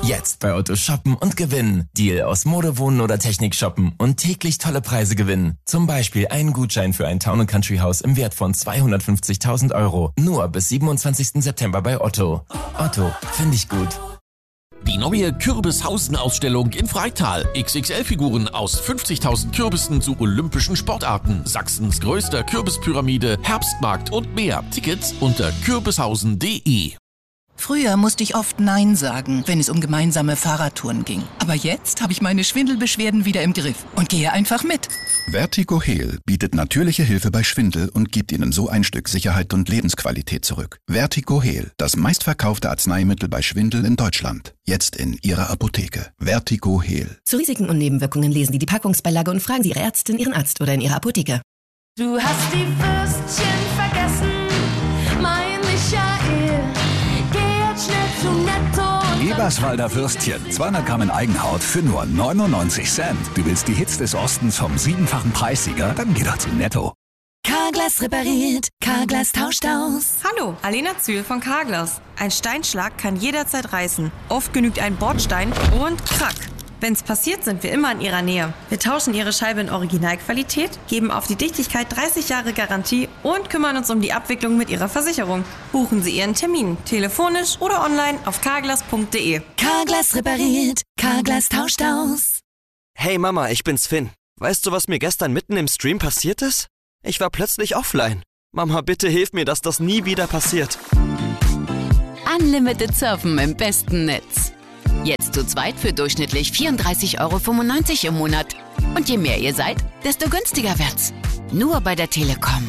Jetzt bei Otto shoppen und gewinnen. Deal aus Mode, Wohnen oder Technik shoppen und täglich tolle Preise gewinnen. Zum Beispiel einen Gutschein für ein Town & Country Haus im Wert von 250.000 €. Nur bis 27. September bei Otto. Otto, finde ich gut. Die neue Kürbishausen-Ausstellung in Freital. XXL-Figuren aus 50.000 Kürbissen zu olympischen Sportarten. Sachsens größter Kürbispyramide, Herbstmarkt und mehr. Tickets unter kürbishausen.de. Früher musste ich oft Nein sagen, wenn es um gemeinsame Fahrradtouren ging. Aber jetzt habe ich meine Schwindelbeschwerden wieder im Griff und gehe einfach mit. Vertigo Heal bietet natürliche Hilfe bei Schwindel und gibt Ihnen so ein Stück Sicherheit und Lebensqualität zurück. Vertigo Heal, das meistverkaufte Arzneimittel bei Schwindel in Deutschland. Jetzt in Ihrer Apotheke. Vertigo Heal. Zu Risiken und Nebenwirkungen lesen Sie die Packungsbeilage und fragen Sie Ihre Ärztin, Ihren Arzt oder in Ihrer Apotheke. Du hast die Würstchen vergessen, mein Michael. Schnell zu Netto. Eberswalder Würstchen, 200 Gramm in Eigenhaut für nur 99 Cent. Du willst die Hits des Ostens vom 7-fachen Preissieger? Dann geh doch zu Netto. Carglass repariert, Carglass tauscht aus. Hallo, Alena Zühl von Carglass. Ein Steinschlag kann jederzeit reißen. Oft genügt ein Bordstein und krack. Wenn's passiert, sind wir immer in Ihrer Nähe. Wir tauschen Ihre Scheibe in Originalqualität, geben auf die Dichtigkeit 30 Jahre Garantie und kümmern uns um die Abwicklung mit Ihrer Versicherung. Buchen Sie Ihren Termin, telefonisch oder online auf carglass.de. Carglass repariert, Carglass tauscht aus. Hey Mama, ich bin's Finn. Weißt du, was mir gestern mitten im Stream passiert ist? Ich war plötzlich offline. Mama, bitte hilf mir, dass das nie wieder passiert. Unlimited Surfen im besten Netz. Jetzt zu zweit für durchschnittlich 34,95 € im Monat. Und je mehr ihr seid, desto günstiger wird's. Nur bei der Telekom.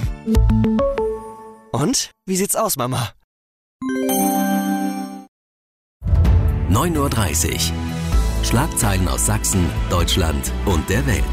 Und? Wie sieht's aus, Mama? 9:30 Uhr. Schlagzeilen aus Sachsen, Deutschland und der Welt.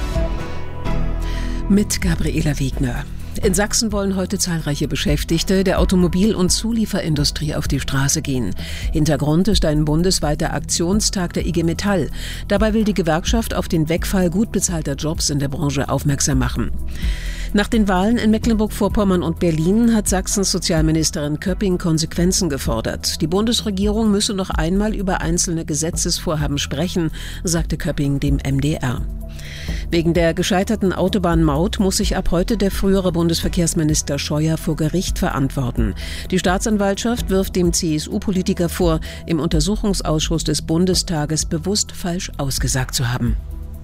Mit Gabriela Wegner. In Sachsen wollen heute zahlreiche Beschäftigte der Automobil- und Zulieferindustrie auf die Straße gehen. Hintergrund ist ein bundesweiter Aktionstag der IG Metall. Dabei will die Gewerkschaft auf den Wegfall gut bezahlter Jobs in der Branche aufmerksam machen. Nach den Wahlen in Mecklenburg-Vorpommern und Berlin hat Sachsens Sozialministerin Köpping Konsequenzen gefordert. Die Bundesregierung müsse noch einmal über einzelne Gesetzesvorhaben sprechen, sagte Köpping dem MDR. Wegen der gescheiterten Autobahnmaut muss sich ab heute der frühere Bundesverkehrsminister Scheuer vor Gericht verantworten. Die Staatsanwaltschaft wirft dem CSU-Politiker vor, im Untersuchungsausschuss des Bundestages bewusst falsch ausgesagt zu haben.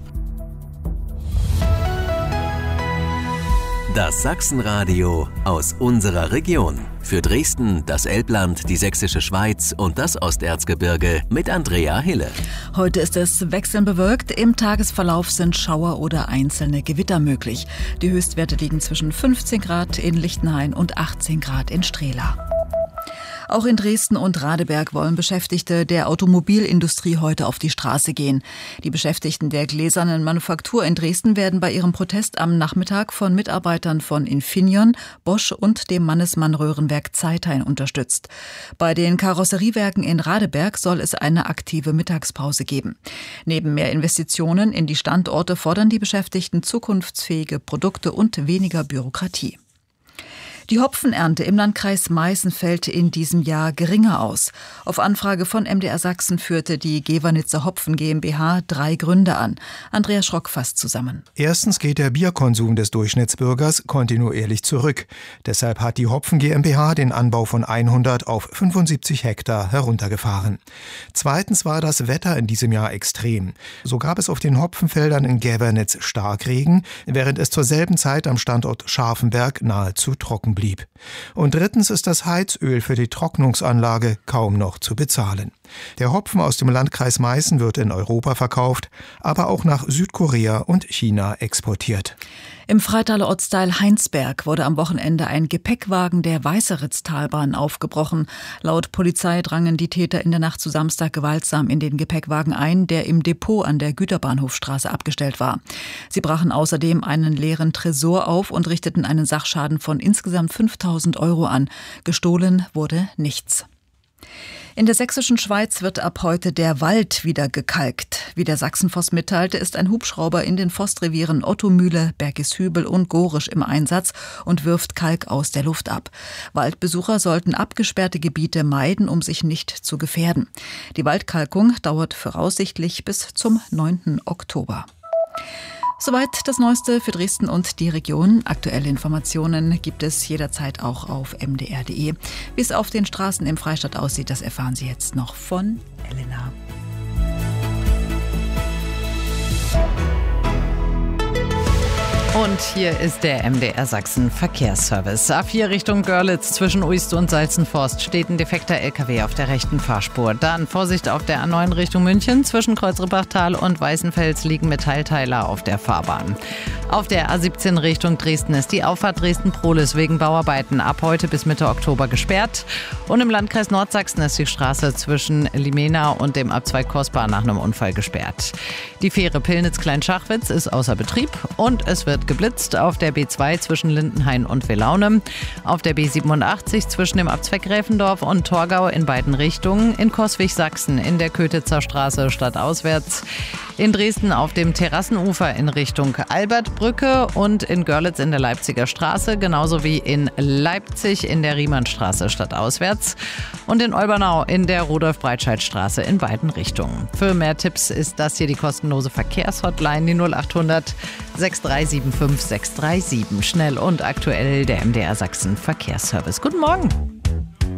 Das Sachsenradio aus unserer Region. Für Dresden, das Elbland, die Sächsische Schweiz und das Osterzgebirge mit Andrea Hille. Heute ist es wechselnd bewölkt. Im Tagesverlauf sind Schauer oder einzelne Gewitter möglich. Die Höchstwerte liegen zwischen 15 Grad in Lichtenhain und 18 Grad in Strehla. Auch in Dresden und Radeberg wollen Beschäftigte der Automobilindustrie heute auf die Straße gehen. Die Beschäftigten der gläsernen Manufaktur in Dresden werden bei ihrem Protest am Nachmittag von Mitarbeitern von Infineon, Bosch und dem Mannesmann-Röhrenwerk Zeithain unterstützt. Bei den Karosseriewerken in Radeberg soll es eine aktive Mittagspause geben. Neben mehr Investitionen in die Standorte fordern die Beschäftigten zukunftsfähige Produkte und weniger Bürokratie. Die Hopfenernte im Landkreis Meißen fällt in diesem Jahr geringer aus. Auf Anfrage von MDR Sachsen führte die Gewernitzer Hopfen GmbH 3 Gründe an. Andreas Schrock fasst zusammen. Erstens geht der Bierkonsum des Durchschnittsbürgers kontinuierlich zurück. Deshalb hat die Hopfen GmbH den Anbau von 100 auf 75 Hektar heruntergefahren. Zweitens war das Wetter in diesem Jahr extrem. So gab es auf den Hopfenfeldern in Gewernitz Starkregen, während es zur selben Zeit am Standort Scharfenberg nahezu trocken blieb. Und drittens ist das Heizöl für die Trocknungsanlage kaum noch zu bezahlen. Der Hopfen aus dem Landkreis Meißen wird in Europa verkauft, aber auch nach Südkorea und China exportiert. Im Freitaler Ortsteil Heinsberg wurde am Wochenende ein Gepäckwagen der Weißeritztalbahn aufgebrochen. Laut Polizei drangen die Täter in der Nacht zu Samstag gewaltsam in den Gepäckwagen ein, der im Depot an der Güterbahnhofstraße abgestellt war. Sie brachen außerdem einen leeren Tresor auf und richteten einen Sachschaden von insgesamt 5.000 € an. Gestohlen wurde nichts. In der sächsischen Schweiz wird ab heute der Wald wieder gekalkt. Wie der Sachsenforst mitteilte, ist ein Hubschrauber in den Forstrevieren Ottomühle, Bergishübel und Gorisch im Einsatz und wirft Kalk aus der Luft ab. Waldbesucher sollten abgesperrte Gebiete meiden, um sich nicht zu gefährden. Die Waldkalkung dauert voraussichtlich bis zum 9. Oktober. Soweit das Neueste für Dresden und die Region. Aktuelle Informationen gibt es jederzeit auch auf mdr.de. Wie es auf den Straßen im Freistaat aussieht, das erfahren Sie jetzt noch von Elena. Und hier ist der MDR Sachsen Verkehrsservice. A4 Richtung Görlitz zwischen Uist und Salzenforst steht ein defekter LKW auf der rechten Fahrspur. Dann Vorsicht auf der A9 Richtung München. Zwischen Kreuzrippachtal und Weißenfels liegen Metallteiler auf der Fahrbahn. Auf der A17 Richtung Dresden ist die Auffahrt Dresden-Prohlis wegen Bauarbeiten ab heute bis Mitte Oktober gesperrt. Und im Landkreis Nordsachsen ist die Straße zwischen Limena und dem Abzweig Kosbar nach einem Unfall gesperrt. Die Fähre Pillnitz-Kleinschachwitz ist außer Betrieb und es wird geblitzt auf der B2 zwischen Lindenhain und Welaune, auf der B87 zwischen dem Abzweig Gräfendorf und Torgau in beiden Richtungen, in Coswig-Sachsen in der Kötitzer Straße stadtauswärts, in Dresden auf dem Terrassenufer in Richtung Albertbrücke und in Görlitz in der Leipziger Straße, genauso wie in Leipzig in der Riemannstraße stadtauswärts und in Olbernau in der Rudolf-Breitscheid-Straße in beiden Richtungen. Für mehr Tipps ist das hier die kostenlose Verkehrshotline, die 0800 6375 637. Schnell und aktuell der MDR Sachsen Verkehrsservice. Guten Morgen.